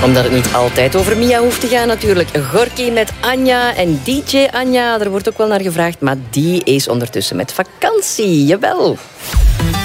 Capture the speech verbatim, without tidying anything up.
Omdat het niet altijd over Mia hoeft te gaan natuurlijk. Gorky met Anja en D J Anja. Er wordt ook wel naar gevraagd, maar die is ondertussen met vakantie. Jawel.